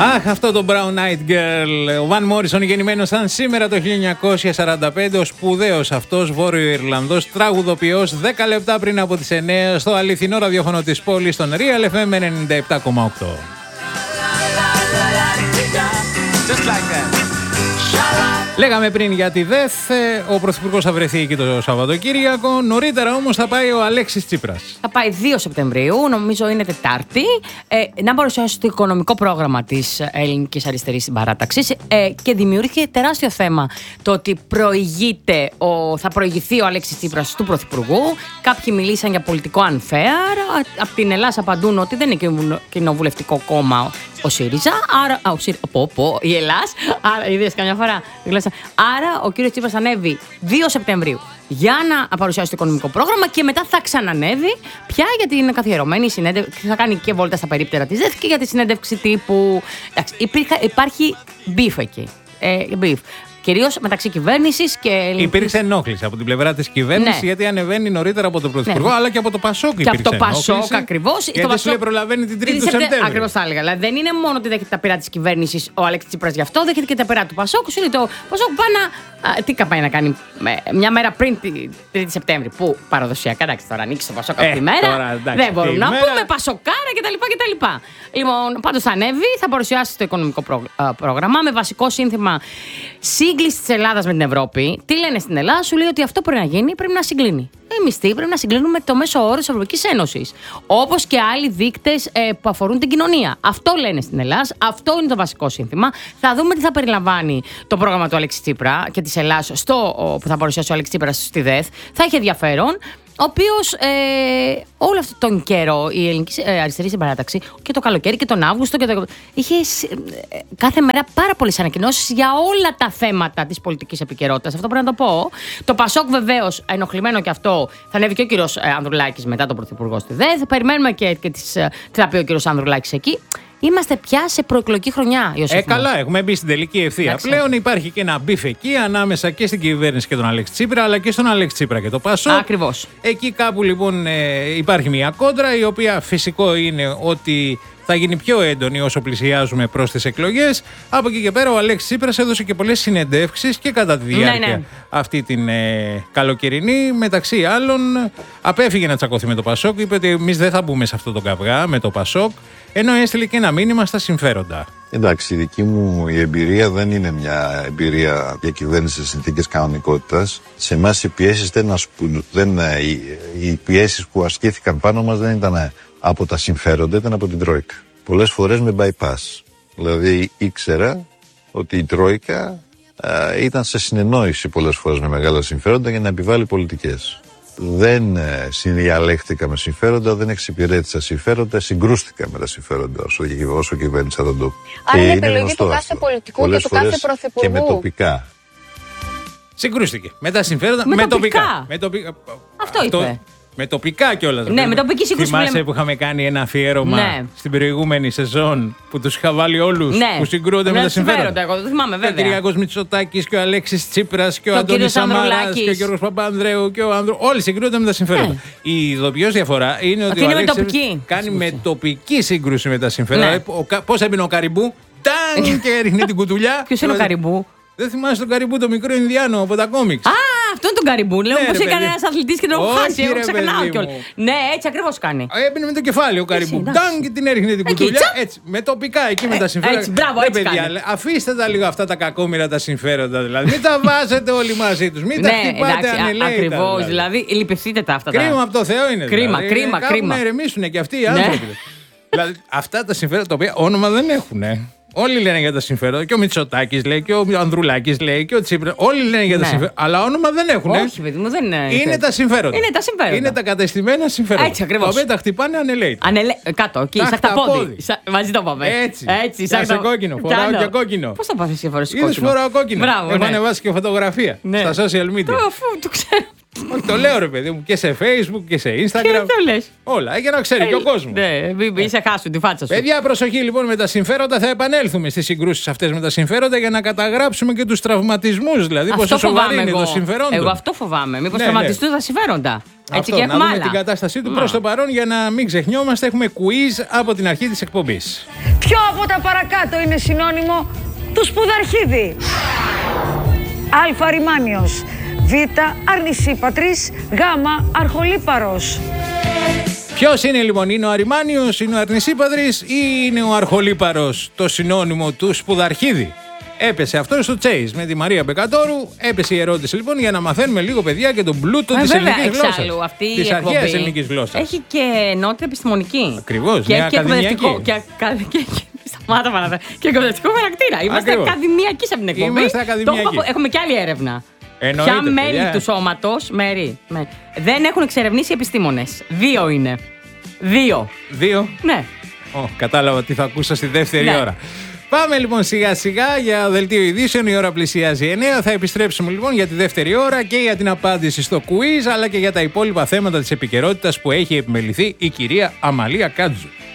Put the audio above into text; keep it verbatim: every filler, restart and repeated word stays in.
Αχ, αυτό το Brown Eyed Girl. Ο Van Morrison, γεννημένος σαν σήμερα το χίλια εννιακόσια σαράντα πέντε, ο σπουδαίος αυτός Βόρειο Ιρλανδός τραγουδοποιός, δέκα λεπτά πριν από τις εννιά στο αληθινό ραδιόφωνο της πόλης, στον Real εφ εμ ενενήντα επτά κόμμα οκτώ. Just like that. Λέγαμε πριν για τη ΔΕΘ, ο Πρωθυπουργός θα βρεθεί εκεί το Σαββατοκύριακο. Νωρίτερα όμως θα πάει ο Αλέξης Τσίπρας. Θα πάει δύο Σεπτεμβρίου, νομίζω είναι Τετάρτη, ε, να παρουσιάσει το οικονομικό πρόγραμμα της Ελληνικής Αριστερής Συμπαράταξης ε, και δημιουργήθηκε τεράστιο θέμα το ότι προηγείται ο, θα προηγηθεί ο Αλέξης Τσίπρας του Πρωθυπουργού. Κάποιοι μιλήσαν για πολιτικό unfair. Από την Ελλάδα απαντούν ότι δεν είναι κοινοβουλευτικό κόμμα ο ΣΥΡΙΖΑ, άρα. Α, ο ΣΥΡΙΖΑ, πω, πω, η Ελλάς. Άρα, είδες καμιά φορά. Άρα, ο κύριος Τσίπρας ανέβει δύο Σεπτεμβρίου για να παρουσιάσει το οικονομικό πρόγραμμα και μετά θα ξανανέβει πια για την καθιερωμένη συνέντευξη. Θα κάνει και βόλτα στα περίπτερα της ΔΕΘ και για τη συνέντευξη τύπου. Εντάξει, υπήρχε, υπάρχει beef εκεί. Ε, beef. Κυρίως μεταξύ κυβέρνησης και ελληνικής. Υπήρξε ενόχληση από την πλευρά της κυβέρνησης, ναι, γιατί ανεβαίνει νωρίτερα από τον Πρωθυπουργό, ναι, αλλά και από το ΠΑΣΟΚ υπήρξε ενόχληση. Και από το ΠΑΣΟΚ ακριβώς. Γιατί το ΠΑΣΟΚ προλαβαίνει την τρίτη του Σεπτέμβρη. Ακριβώς θα έλεγα. Δηλαδή δεν είναι μόνο ότι δέχεται τα πειρά της κυβέρνησης ο Αλέξης Τσίπρας γι' αυτό, δέχεται και τα πειρά του ΠΑΣΟΚ. Σου λέει το ΠΑΣΟΚ πάει να. Α, τι καπάει να κάνει μια μέρα πριν την τρίτη Σεπτέμβρη. Που παραδοσιακά, εντάξει, τώρα ανοίξει το ΠΑΣΟΚ από τη μέρα. Δεν μπορούμε να πούμε Πασοκάρα κτλ. Λοιπόν, πάντως θα ανέβει, θα παρουσιάσει το οικονομικό πρόγραμμα με βασικό σύνθημα σύγκληση της Ελλάδας με την Ευρώπη. Τι λένε στην Ελλάδα, σου λέει ότι αυτό πρέπει να γίνει, πρέπει να συγκλίνει. Οι μισθοί πρέπει να συγκλίνουν με το μέσο όρο της Ευρωπαϊκής Ένωσης. Όπως και άλλοι δείκτες ε, που αφορούν την κοινωνία. Αυτό λένε στην Ελλάδα, αυτό είναι το βασικό σύνθημα. Θα δούμε τι θα περιλαμβάνει το πρόγραμμα του Αλέξη Τσίπρα και της Ελλάδας στο, που θα παρουσιάσει ο Αλέξη Τσίπρας στη ΔΕΘ. Θα έχει ενδιαφέρον. Ο οποίος ε, όλο αυτόν τον καιρό η Ελληνική ε, Αριστερή Συμπαράταξη και το καλοκαίρι και τον Αύγουστο και το, είχε ε, κάθε μέρα πάρα πολλές ανακοινώσεις για όλα τα θέματα της πολιτικής επικαιρότητας. Αυτό πρέπει να το πω. Το ΠΑΣΟΚ βεβαίως, ενοχλημένο και αυτό, θα ανέβει και ο κύριος ε, Ανδρουλάκης μετά τον Πρωθυπουργό στη ΔΕΘ. Περιμένουμε και, και τις, ε, τι θα πει ο κύριος Ανδρουλάκης εκεί. Είμαστε πια σε προεκλογική χρονιά, Ιωσήφ. Ε, καλά, έχουμε μπει στην τελική ευθεία. Εντάξει. Πλέον υπάρχει και ένα μπιφ εκεί ανάμεσα και στην κυβέρνηση και τον Αλέξη Τσίπρα, αλλά και στον Αλέξη Τσίπρα και το ΠΑΣΟΚ. Ακριβώς. Εκεί κάπου λοιπόν ε, υπάρχει μια κόντρα, η οποία φυσικό είναι ότι θα γίνει πιο έντονη όσο πλησιάζουμε προς τις εκλογές. Από εκεί και πέρα ο Αλέξης Τσίπρας έδωσε και πολλές συνεντεύξεις και κατά τη διάρκεια ναι, ναι. αυτή την ε, καλοκαιρινή. Μεταξύ άλλων, απέφυγε να τσακωθεί με το ΠΑΣΟΚ, είπε ότι εμείς δεν θα μπούμε σε αυτό το καυγά με το ΠΑΣΟΚ, ενώ έστειλε και ένα μήνυμα στα συμφέροντα. Εντάξει, η δική μου η εμπειρία δεν είναι μια εμπειρία διακυβέρνηση σε συνθήκες κανονικότητας. Σε εμάς οι πιέσεις δεν ασκούν, δεν, οι, οι πιέσεις που ασκήθηκαν πάνω μας δεν ήταν από τα συμφέροντα, ήταν από την Τρόικα. Πολλές φορές με bypass. Δηλαδή ήξερα ότι η Τρόικα α, ήταν σε συνεννόηση πολλές φορές με μεγάλα συμφέροντα για να επιβάλλει πολιτικές. Δεν ε, συνδιαλέχθηκα με συμφέροντα, δεν εξυπηρέτησα συμφέροντα, συγκρούστηκα με τα συμφέροντα όσο, όσο κυβέρνησα τον τόπο. Άρα είναι επιλογή του κάθε πολιτικού και του κάθε πρωθυπουργού. Και με τοπικά. Συγκρούστηκε. Με τα συμφέροντα, με, με τοπικά. τοπικά. Με τοπικά. Αυτό είπε. Αυτό... Με τοπικά κιόλας. Ναι, με τοπική σύγκρουση. Θυμάσαι που, λέμε... που είχαμε κάνει ένα αφιέρωμα ναι. στην προηγούμενη σεζόν που τους είχα βάλει όλους ναι. που συγκρούονται με, με τα συμφέροντα. Εγώ το θυμάμαι, βέβαια. Και ο Κυριάκος Μητσοτάκης και ο Αλέξης Τσίπρας και ο, ο Αντώνης Σαμαράς και ο Γιώργος Παπανδρέου και ο Ανδρου. Όλοι συγκρούονται με τα συμφέροντα. Ναι. Η ειδοποιώς διαφορά είναι ότι, ότι ο Αλέξης κάνει με τοπική σύγκρουση με τα συμφέροντα. Πώς έμπαινε ο Καριμπού, τάν και έριχνε την κουτουλιά. Ποιος είναι ο Καριμπού? Δεν θυμάσαι τον Καριμπού, το μικρό Ινδιάνο από τα κόμιξ. Α, αυτό είναι τον Καριμπού. Λέω πως έκανε ένας αθλητής και τον έχω χάσει. Εγώ ξεχνάω κιόλας. Ναι, έτσι ακριβώς κάνει. Έμπαινε με το κεφάλι ο Καριμπού. Τάν και την έριχνε την κουτουλιά. Έτσι, με τοπικά εκεί με τα συμφέροντα. Έτσι, μπράβο, έτσι κάνει. Αφήστε τα λίγο αυτά τα κακόμοιρα τα συμφέροντα δηλαδή. Μην τα βάζετε όλοι μαζί τους. Μην τα χτυπάτε ανελαίητα. Ακριβώς, δηλαδή λυπηθείτε τα αυτά. Κρίμα από το Θεό είναι. Κρίμα, κρίμα, κρίμα. Να ηρεμήσουν και αυτοί οι άνθρωποι. Δηλαδή αυτά τα συμφέροντα τα οποία όνομα δεν έχουν. Όλοι λένε για τα συμφέροντα. Και ο Μητσοτάκης λέει, και ο Ανδρουλάκης λέει, και ο Τσίπρας. Όλοι λένε για τα ναι. συμφέροντα. Αλλά όνομα δεν έχουν. Όχι, παιδί μου, δεν είναι. Είναι τα συμφέροντα. Είναι τα συμφέροντα. Είναι τα κατεστημένα συμφέροντα. Έτσι ακριβώς. Τα οποία τα χτυπάνε ανελαίητα. Ανελε... Κάτω, εκεί, σαν τα πόδι. Μαζί το πάμε. Έτσι. Έτσι σαν σε κόκκινο. Φοράω και κόκκινο. Πώς θα πάθεις και φορές κόκκινο? Είδες φοράω κόκκινο. Έχω ανεβάσει και φωτογραφία στα social media. Αφού το ξέρω. Όχι, το λέω ρε παιδί μου και σε Facebook και σε Instagram. Και το λες. Όλα, για να ξέρει και ο κόσμος. Ναι, μην είσαι χάσου τη φάτσα σου. Παιδιά, προσοχή λοιπόν με τα συμφέροντα. Θα επανέλθουμε στις συγκρούσεις αυτές με τα συμφέροντα για να καταγράψουμε και τους τραυματισμούς. Δηλαδή, πόσο σοβαρή είναι το συμφέρον. Εγώ αυτό φοβάμαι. Μήπως ναι, τραυματιστούν ναι. τα συμφέροντα. Έτσι αυτό, και να δούμε άλλα. την κατάστασή του. Προς το παρόν, για να μην ξεχνιόμαστε, έχουμε quiz από την αρχή της εκπομπής. Ποιο από τα παρακάτω είναι συνώνυμο του σπουδαρχίδι? Α. Ρημάνιος, Β. Αρνησίπατρης, Γ. Αρχολύπαρος. Ποιος είναι λοιπόν, είναι ο Αρημάνιος, είναι ο Αρνησίπατρης ή είναι ο Αρχολύπαρος, το συνώνυμο του σπουδαρχίδι? Έπεσε αυτό στο Chase με τη Μαρία Μπεκατόρου. Έπεσε η ερώτηση λοιπόν για να μαθαίνουμε λίγο, παιδιά, και τον πλούτο της ελληνικής γλώσσας. Της αρχαίας ελληνικής γλώσσας. Έχει και ενότητα επιστημονική. Ακριβώς, και μια ακαδημιακή. Και, ακα, και, σταμάτα παραδέ. Και εκπαιδευτικό χαρακτήρα. Είμαστε Ακριβώς. ακαδημιακοί σε αυτήν την εκπομπή. Είμαστε ακαδημιακοί. Το, έχουμε και άλλη έρευνα. Εννοείται, ποια μέλη παιδιά. του σώματος μέρη, με, δεν έχουν εξερευνήσει επιστήμονες. Δύο είναι. Δύο. Δύο. Ναι. Oh, κατάλαβα τι θα ακούσω στη δεύτερη ναι. ώρα. Πάμε λοιπόν σιγά σιγά για δελτίο ειδήσεων. Η ώρα πλησιάζει εννέα. Θα επιστρέψουμε λοιπόν για τη δεύτερη ώρα και για την απάντηση στο quiz, αλλά και για τα υπόλοιπα θέματα της επικαιρότητας που έχει επιμεληθεί η κυρία Αμαλία Κάτζου.